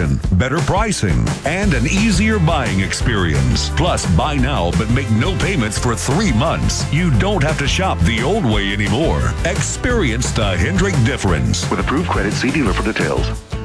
selection, better pricing, and an easier buying experience. Plus, buy now but make no payments for 3 months. You don't have to shop the old way anymore. Experience the Hendrick difference. With approved credit, see dealer for details.